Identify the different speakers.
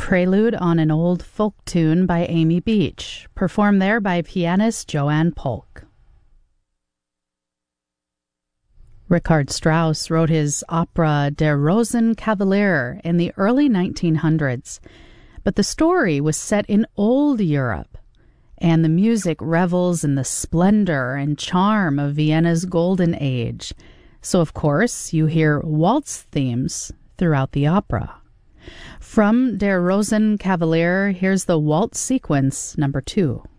Speaker 1: Prelude on an Old Folk Tune by Amy Beach, performed there by pianist Joanne Polk. Richard Strauss wrote his opera Der Rosenkavalier in the early 1900s, but the story was set in old Europe, and the music revels in the splendor and charm of Vienna's golden age. So, of course, you hear waltz themes throughout the opera. From Der Rosenkavalier, here's the waltz sequence number 2.